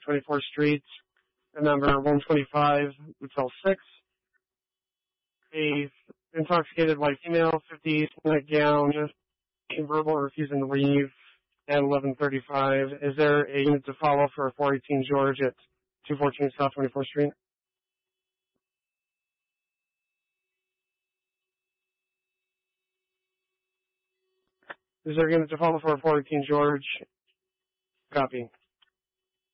24th Street, number 125, Hotel 6. A intoxicated white female, 58 gown, verbal, refusing to leave at 11:35. Is there a unit to follow for 418 George at 214 South 24th Street? Is there a unit to follow for 418 George? Copy.